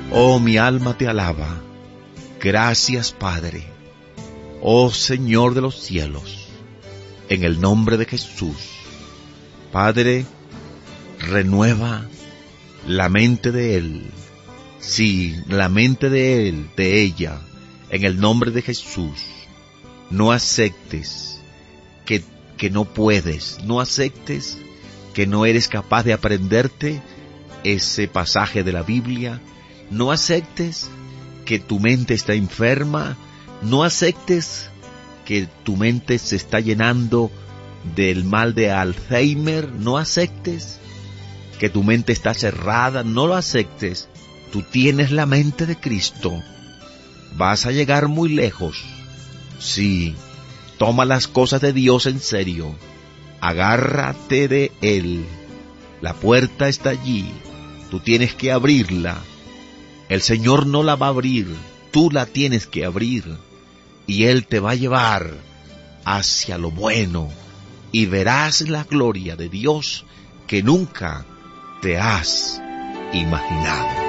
Oh, mi alma te alaba. Gracias, Padre. Oh, Señor de los cielos, en el nombre de Jesús. Padre, renueva la mente de él. Sí, la mente de él, de ella, en el nombre de Jesús. No aceptes que no puedes, no aceptes que no eres capaz de aprenderte ese pasaje de la Biblia. No aceptes que tu mente está enferma. No aceptes que tu mente se está llenando del mal de Alzheimer. No aceptes que tu mente está cerrada. No lo aceptes. Tú tienes la mente de Cristo. Vas a llegar muy lejos. Sí, toma las cosas de Dios en serio. Agárrate de Él. La puerta está allí. Tú tienes que abrirla. El Señor no la va a abrir. Tú la tienes que abrir. Y Él te va a llevar hacia lo bueno. Y verás la gloria de Dios que nunca te has imaginado.